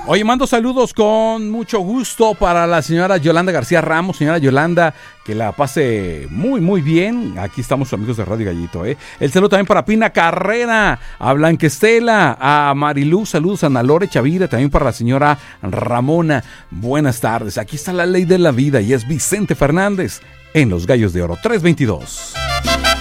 Oye, mando saludos con mucho gusto para la señora Yolanda García Ramos. Señora Yolanda, que la pase muy bien. Aquí estamos amigos de Radio Gallito, ¿eh? El saludo también para Pina Carrera, a Blanca Estela, a Marilú, saludos a Ana Lore Chavira, también para la señora Ramona. Buenas tardes, aquí está la ley de la vida y es Vicente Fernández en Los Gallos de Oro 322.